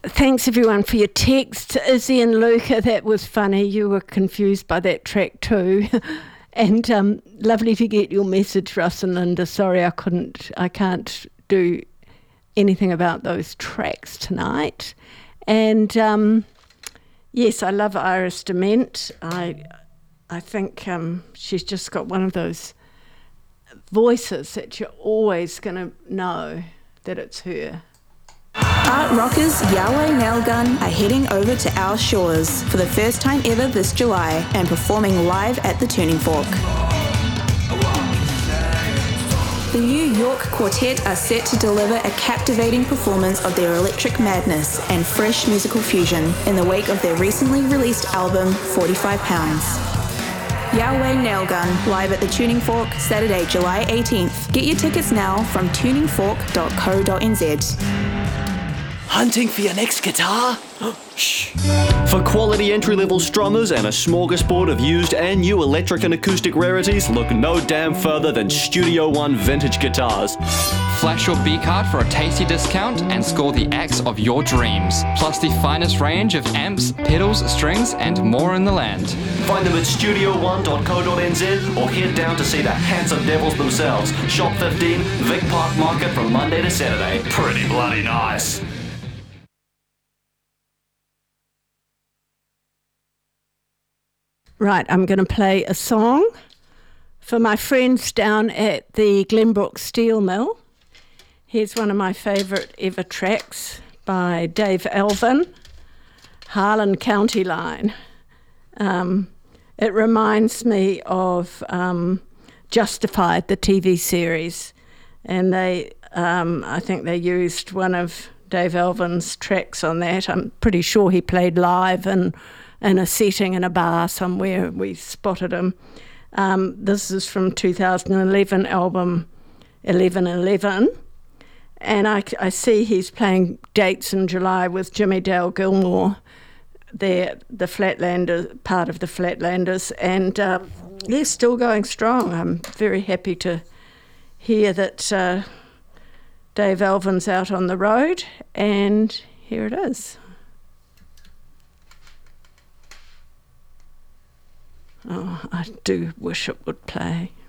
thanks everyone for your texts. Izzy and Luca, that was funny. You were confused by that track too. And lovely to get your message, Russ and Linda. Sorry I can't do anything about those tracks tonight. And yes, I love Iris DeMent. I think she's just got one of those voices that you're always going to know that it's her. Art rockers Yahweh Nailgun are heading over to our shores for the first time ever this July and performing live at the Tuning Fork. The New York Quartet are set to deliver a captivating performance of their electric madness and fresh musical fusion in the wake of their recently released album 45 Pounds. Yahweh Nailgun, live at the Tuning Fork, Saturday, July 18th. Get your tickets now from tuningfork.co.nz. Hunting for your next guitar? Shh. For quality entry-level strummers and a smorgasbord of used and new electric and acoustic rarities, look no damn further than Studio One Vintage Guitars. Flash your B-card for a tasty discount and score the axe of your dreams. Plus the finest range of amps, pedals, strings and more in the land. Find them at studio1.co.nz or head down to see the handsome devils themselves. Shop 15, Vic Park Market from Monday to Saturday. Pretty bloody nice. Right, I'm going to play a song for my friends down at the Glenbrook Steel Mill. Here's one of my favourite ever tracks by Dave Alvin, Harlan County Line. It reminds me of Justified, the TV series, and I think they used one of Dave Alvin's tracks on that. I'm pretty sure he played live in a setting in a bar somewhere. We spotted him. This is from 2011 album 1111. And I see he's playing dates in July with Jimmy Dale Gilmore. They're the Flatlanders, part of the Flatlanders. And they're still going strong. I'm very happy to hear that Dave Alvin's out on the road. And here it is. Oh, I do wish it would play.